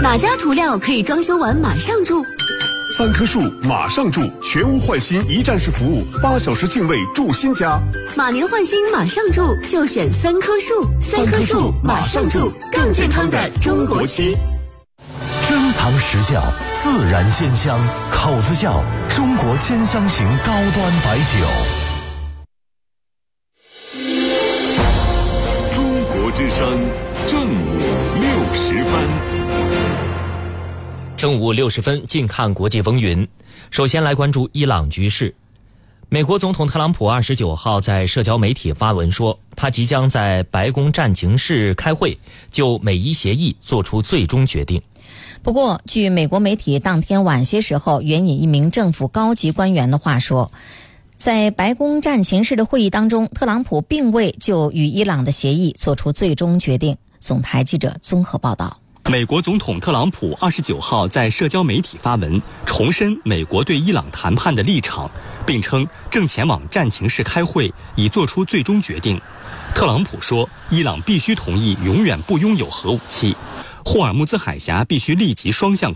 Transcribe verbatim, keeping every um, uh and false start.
哪家涂料可以装修完马上住？ 三棵树马上住，全屋换新一站式服务，八小时净位住新家。 马年换新马上住，就选三棵树。三棵树马上住，更健康的中国漆。 珍藏时效，自然鲜香，口子窖中国千香型高端白酒。 中国之声正午六时分。 正午六十分，近看国际风云。首先来关注伊朗局势。美国总统特朗普二十九号在社交媒体发文说，他即将在白宫战情室开会，就美伊协议做出最终决定。 不过，据美国媒体当天晚些时候援引一名政府高级官员的话说，在白宫战情室的会议当中，特朗普并未就与伊朗的协议做出最终决定。总台记者综合报道。 美国总统特朗普二十九号在社交媒体发文，重申美国对伊朗谈判的立场，并称正前往战情室开会，以做出最终决定。特朗普说，伊朗必须同意永远不拥有核武器，霍尔木兹海峡必须立即双向